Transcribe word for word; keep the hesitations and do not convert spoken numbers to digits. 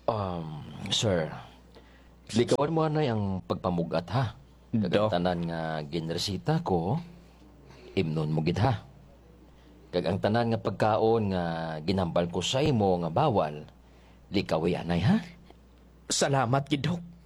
Um, sir, likawan mo na ang pagpamugat ha. Dok. Kag ang tanan nga ginresita ko, imnon mo gid ha. Kag ang tanan nga pagkaon nga ginambal ko sa imo nga bawal, likaw anay ha. Salamat, gid, Dok.